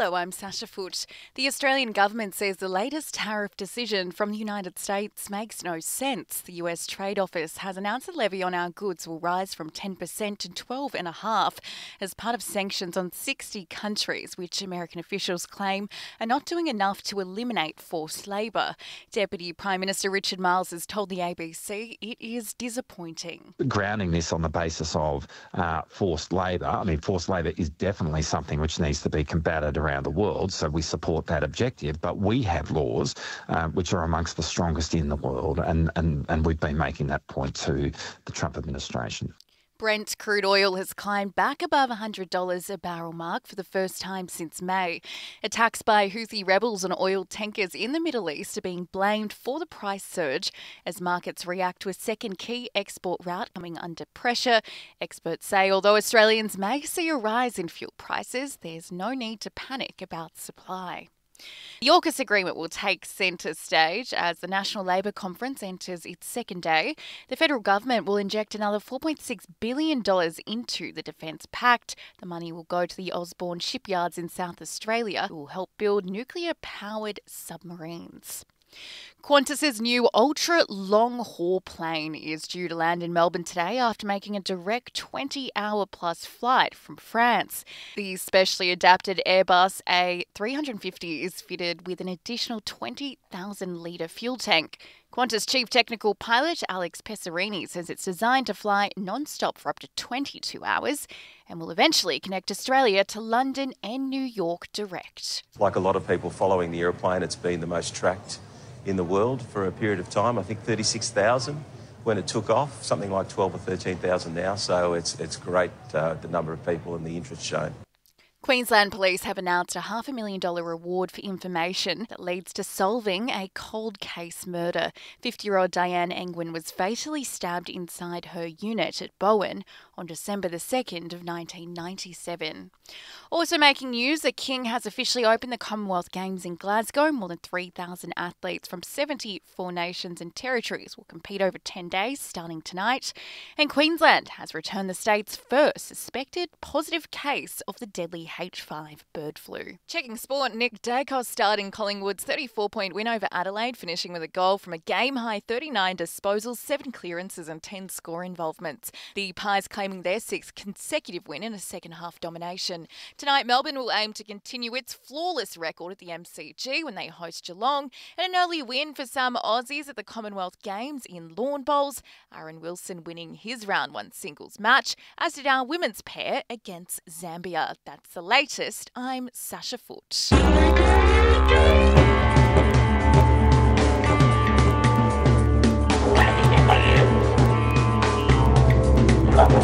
Hello, I'm Sasha Foote. The Australian government says the latest tariff decision from the United States makes no sense. The US Trade Office has announced the levy on our goods will rise from 10% to 12.5% as part of sanctions on 60 countries, which American officials claim are not doing enough to eliminate forced labour. Deputy Prime Minister Richard Marles has told the ABC it is disappointing. Grounding this on the basis of forced labour, forced labour is definitely something which needs to be combated around the world, so we support that objective. But we have laws which are amongst the strongest in the world, and we've been making that point to the Trump administration. Brent crude oil has climbed back above $100 a barrel mark for the first time since May. Attacks by Houthi rebels on oil tankers in the Middle East are being blamed for the price surge as markets react to a second key export route coming under pressure. Experts say although Australians may see a rise in fuel prices, there's no need to panic about supply. The AUKUS agreement will take centre stage as the National Labor Conference enters its second day. The federal government will inject another $4.6 billion into the Defence Pact. The money will go to the Osborne shipyards in South Australia, who will help build nuclear-powered submarines. Qantas's new ultra-long-haul plane is due to land in Melbourne today after making a direct 20-hour-plus flight from France. The specially adapted Airbus A350 is fitted with an additional 20,000-litre fuel tank. Qantas Chief Technical Pilot Alex Pesarini says it's designed to fly non-stop for up to 22 hours and will eventually connect Australia to London and New York direct. Like a lot of people following the aeroplane, it's been the most tracked in the world for a period of time. I think 36,000 when it took off, something like 12 or 13,000 now. So it's great, the number of people and the interest shown. Queensland Police have announced a $500,000 reward for information that leads to solving a cold case murder. 50-year-old Diane Engwin was fatally stabbed inside her unit at Bowen on December the 2nd of 1997. Also making news, the King has officially opened the Commonwealth Games in Glasgow. More than 3,000 athletes from 74 nations and territories will compete over 10 days starting tonight. And Queensland has returned the state's first suspected positive case of the deadly H5 bird flu. Checking sport, Nick Dacos starred in Collingwood's 34-point win over Adelaide, finishing with a goal from a game-high 39 disposals, 7 clearances and 10 score involvements. The Pies claiming their 6th consecutive win in a second-half domination. Tonight, Melbourne will aim to continue its flawless record at the MCG when they host Geelong, and an early win for some Aussies at the Commonwealth Games in lawn bowls. Aaron Wilson winning his round 1 singles match, as did our women's pair against Zambia. That's the latest. I'm Sasha Foote.